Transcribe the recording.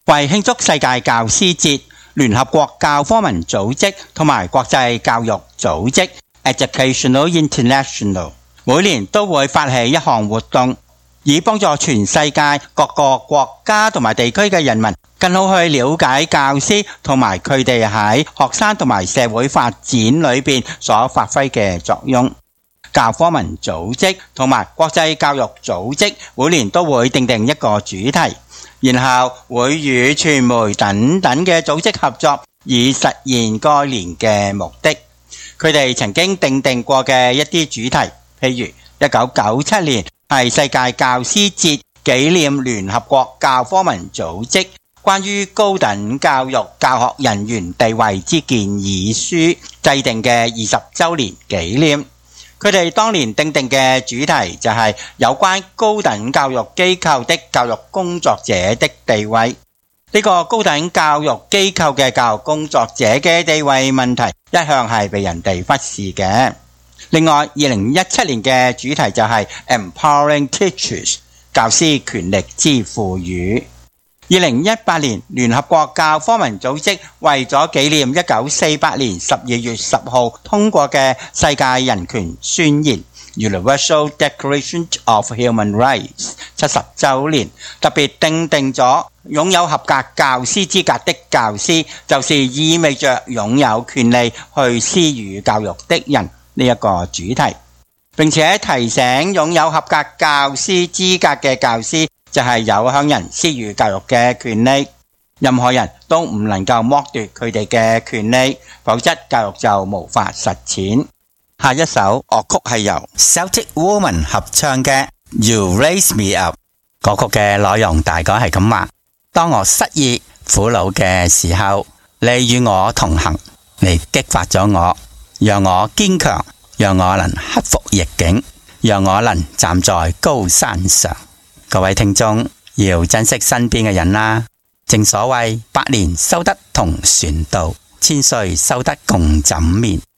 為慶祝世界教師節，聯合國教科文組織同埋國際教育組織 Educational International 每年都會發起一項活動，以幫助全世界各個國家同埋地區嘅人民更好去了解教師同埋佢哋喺學生同埋社會發展裏邊所發揮嘅作用。教科文組織同埋國際教育組織每年都會訂定一個主題，然後會與傳媒等等嘅組織合作，以實現該年嘅目的。佢哋曾經訂定過嘅一啲主題，譬如1997年係世界教師節，紀念聯合國教科文組織關於高等教育教學人員地位之建議書制定嘅20週年紀念。佢哋當年訂定嘅主題就係有關高等教育機構的教育工作者的地位。呢個高等教育機構嘅教育工作者嘅地位問題一向係被人哋忽視嘅。另外2017年嘅主題就係 Empowering Teachers 教師權力之賦予。2018年聯合國教科文組織為咗紀念1948年12月10號通過嘅世界人權宣言 Universal Declaration of Human Rights 70週年，特別訂定咗擁有合格教師資格的教師，就是意味着擁有權利去施予教育的人呢一個主題，並且提醒擁有合格教師資格嘅教師就係有向人施予教育嘅權利，任何人都唔能夠剝奪佢哋嘅權利，否則教育就無法實踐。下一首樂曲係由 Celtic Woman 合唱嘅 You Raise Me Up。 歌曲嘅內容大概係咁話：當我失意苦惱嘅時候，你與我同行，你激發咗我，讓我堅強，讓我能克服逆境，讓我能站在高山上。各位聽眾要珍惜身邊嘅人啦，正所謂百年修得同船渡，千歲修得共枕眠。